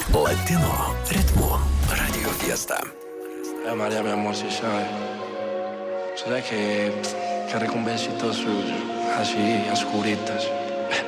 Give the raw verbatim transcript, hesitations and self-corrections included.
Latino ritmo Radio Fiesta. Eh, María, mi amor, si sabes. Sabes que, que rico un besito suyo, así, a oscuritas.